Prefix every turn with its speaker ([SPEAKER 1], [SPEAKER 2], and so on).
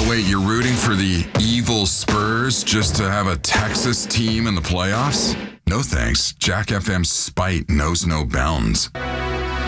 [SPEAKER 1] Oh, wait, you're rooting for the evil Spurs just to have a Texas team in the playoffs? No thanks. Jack FM's spite knows no bounds.